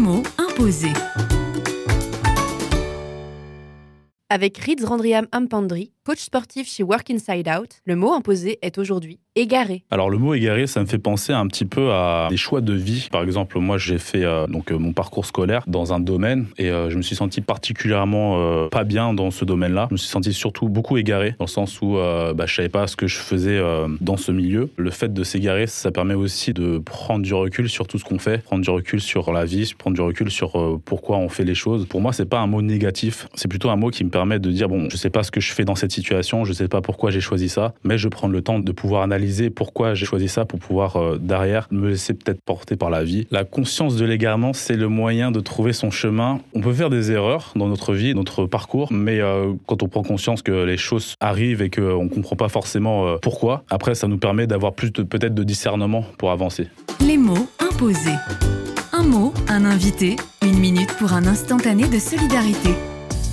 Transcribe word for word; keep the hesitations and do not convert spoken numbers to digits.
mots imposés. Avec Riz Randriam Ampandri, coach sportif chez Work Inside Out, le mot imposé est aujourd'hui égaré. Alors le mot égaré, ça me fait penser un petit peu à des choix de vie. Par exemple, moi j'ai fait euh, donc euh, mon parcours scolaire dans un domaine et euh, je me suis senti particulièrement euh, pas bien dans ce domaine-là. Je me suis senti surtout beaucoup égaré dans le sens où euh, bah, je savais pas ce que je faisais euh, dans ce milieu. Le fait de s'égarer, ça permet aussi de prendre du recul sur tout ce qu'on fait, prendre du recul sur la vie, prendre du recul sur euh, pourquoi on fait les choses. Pour moi, c'est pas un mot négatif, c'est plutôt un mot qui me permet de dire bon, je sais pas ce que je fais dans cette situation, je sais pas pourquoi j'ai choisi ça, mais je prends le temps de pouvoir analyser pourquoi j'ai choisi ça pour pouvoir euh, derrière me laisser peut-être porter par la vie. La conscience de l'égarement, c'est le moyen de trouver son chemin. On peut faire des erreurs dans notre vie, notre parcours, mais euh, quand on prend conscience que les choses arrivent et qu'on ne comprend pas forcément euh, pourquoi, après ça nous permet d'avoir plus de, peut-être de discernement pour avancer. Les mots imposés. Un mot, un invité, une minute pour un instantané de solidarité.